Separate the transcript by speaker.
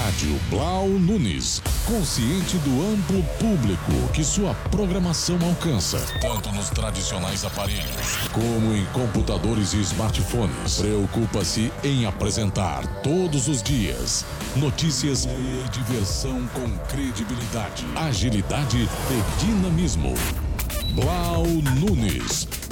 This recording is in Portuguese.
Speaker 1: Rádio Blau Nunes, consciente do amplo público que sua programação alcança, tanto nos tradicionais aparelhos como em computadores e smartphones. Preocupa-se em apresentar todos os dias notícias e diversão com credibilidade, agilidade e dinamismo. Blau Nunes,